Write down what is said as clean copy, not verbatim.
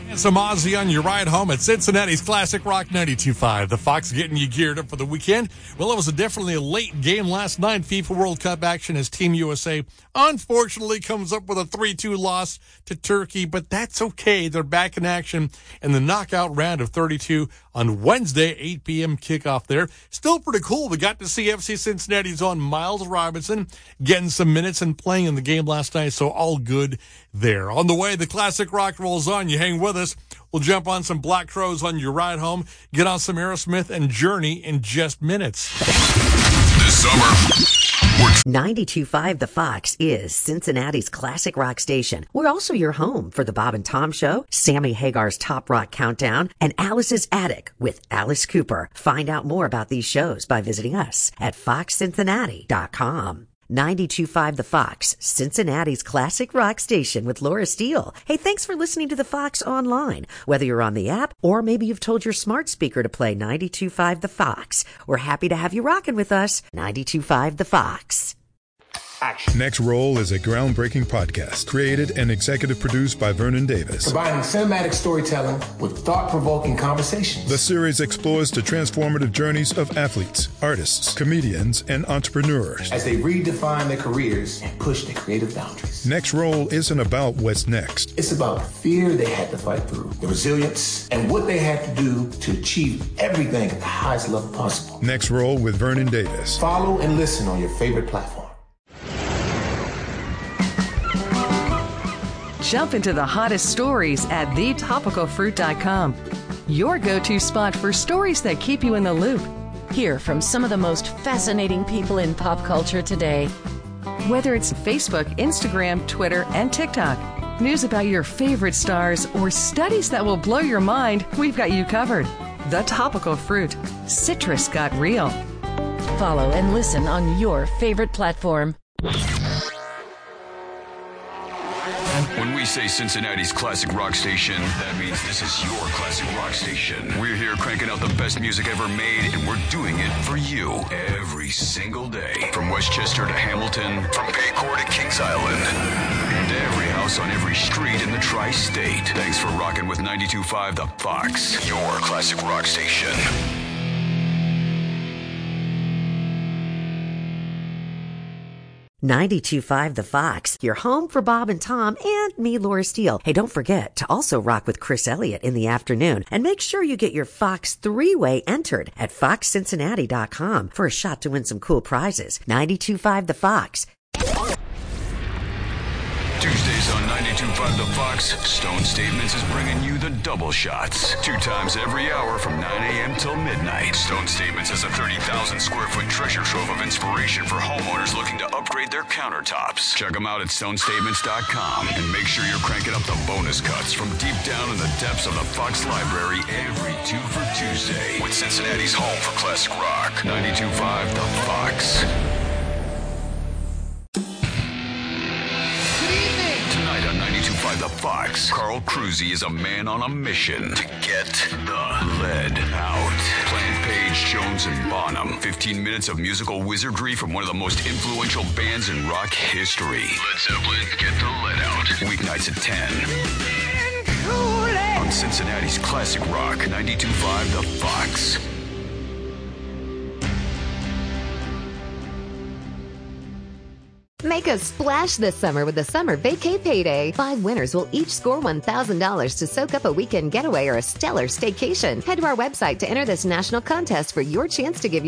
Some Ozzy on your ride home at Cincinnati's Classic Rock 92.5. The Fox getting you geared up for the weekend. Well, it was definitely a late game last night. FIFA World Cup action as Team USA unfortunately comes up with a 3-2 loss to Turkey, but that's okay. They're back in action in the knockout round of 32 on Wednesday, 8 p.m. kickoff there. Still pretty cool. We got to see FC Cincinnati's own Miles Robinson getting some minutes and playing in the game last night, so all good there. On the way, the Classic Rock rolls on. You hang with us. We'll jump on some Black Crowes on your ride home, get on some Aerosmith and Journey in just minutes. This summer, 92.5 The Fox is Cincinnati's classic rock station. We're also your home for the Bob and Tom Show, Sammy Hagar's Top Rock Countdown, and Alice's Attic with Alice Cooper. Find out more about these shows by visiting us at foxcincinnati.com. 92.5 The Fox, Cincinnati's classic rock station with Laura Steele. Hey, thanks for listening to The Fox online. Whether you're on the app or maybe you've told your smart speaker to play 92.5 The Fox. We're happy to have you rocking with us. 92.5 The Fox. Action. Next Roll is a groundbreaking podcast created and executive produced by Vernon Davis. Combining cinematic storytelling with thought-provoking conversations. The series explores the transformative journeys of athletes, artists, comedians, and entrepreneurs as they redefine their careers and push their creative boundaries. Next Roll isn't about what's next. It's about the fear they had to fight through, the resilience, and what they had to do to achieve everything at the highest level possible. Next Roll with Vernon Davis. Follow and listen on your favorite platform. Jump into the hottest stories at thetopicalfruit.com. Your go-to spot for stories that keep you in the loop. Hear from some of the most fascinating people in pop culture today. Whether it's Facebook, Instagram, Twitter, and TikTok, news about your favorite stars, or studies that will blow your mind, we've got you covered. The Topical Fruit. Citrus got real. Follow and listen on your favorite platform. when we say Cincinnati's classic rock station, that means this is your classic rock station. We're here cranking out the best music ever made, and we're doing it for you every single day. From Westchester to Hamilton, from Paycor to Kings Island, and every house on every street in the tri-state. Thanks for rocking with 92.5 The Fox, your classic rock station. 92.5 The Fox, your home for Bob and Tom and me, Laura Steele. Hey, don't forget to also rock with Chris Elliott in the afternoon. And make sure you get your Fox three-way entered at foxcincinnati.com for a shot to win some cool prizes. 92.5 The Fox. Tuesdays on 92.5 The Fox, Stone Statements is bringing you the double shots. 2 times every hour from 9 a.m. till midnight. Stone Statements is a 30,000 square foot treasure trove of inspiration for homeowners looking to upgrade their countertops. Check them out at stonestatements.com and make sure you're cranking up the bonus cuts from deep down in the depths of the Fox Library every 2 for Tuesday with Cincinnati's home for classic rock. 92.5 The Fox. Tonight on 92.5 The Fox, Carl Cruzy is a man on a mission to get the lead out. Plant Page, Jones, and Bonham. 15 minutes of musical wizardry from one of the most influential bands in rock history. Led Zeppelin, Get the Lead Out. Weeknights at 10. On Cincinnati's Classic Rock, 92.5 The Fox. Make a splash this summer with the Summer Vacay Payday. 5 winners will each score $1,000 to soak up a weekend getaway or a stellar staycation. Head to our website to enter this national contest for your chance to give